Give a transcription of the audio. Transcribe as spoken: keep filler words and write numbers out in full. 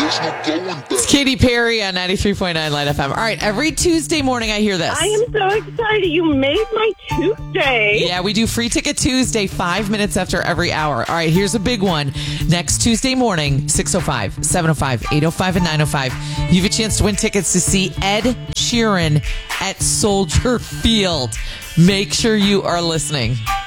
there's no going back. It's Katy Perry on ninety-three point nine Light F M. All right, every Tuesday morning I hear this. I am so excited. You made my Tuesday. Yeah, we do Free Ticket Tuesday, five minutes after every hour. All right, here's a big one. Next Tuesday morning, six oh five, seven oh five, eight oh five, and nine oh five. You have a chance to win tickets to see Ed Sheeran at Soldier Field. Make sure you are listening.